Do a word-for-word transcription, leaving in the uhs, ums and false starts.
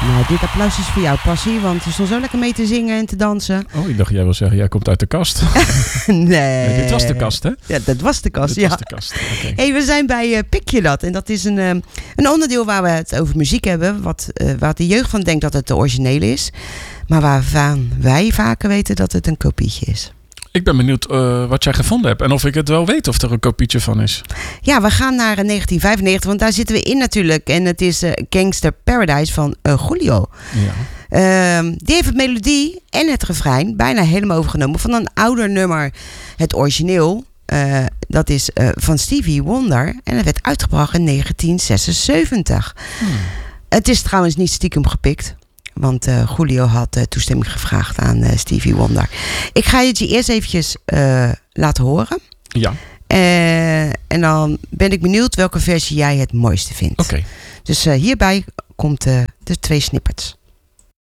Nou, dit applaus is voor jou, Passie, want je stond zo lekker mee te zingen en te dansen. Oh, ik dacht jij wil zeggen, jij komt uit de kast. nee. nee. Dit was de kast, hè? Ja, dat was de kast, dit ja. was de kast. Okay. Hey, we zijn bij uh, Pik je dat. En dat is een, uh, een onderdeel waar we het over muziek hebben, wat, uh, waar de jeugd van denkt dat het de originele is. Maar waarvan wij vaker weten dat het een kopietje is. Ik ben benieuwd uh, wat jij gevonden hebt en of ik het wel weet of er een kopietje van is. Ja, we gaan naar uh, negentien vijfennegentig, want daar zitten we in natuurlijk. En het is uh, Gangster Paradise van uh, Julio. Ja. Uh, die heeft het melodie en het refrein bijna helemaal overgenomen van een ouder nummer. Het origineel, uh, dat is uh, van Stevie Wonder. En het werd uitgebracht in negentien zesenzeventig. Hmm. Het is trouwens niet stiekem gepikt. Want uh, Julio had uh, toestemming gevraagd aan uh, Stevie Wonder. Ik ga het je eerst eventjes uh, laten horen. Ja. Uh, en dan ben ik benieuwd welke versie jij het mooiste vindt. Oké. Okay. Dus uh, hierbij komt uh, de twee snippets.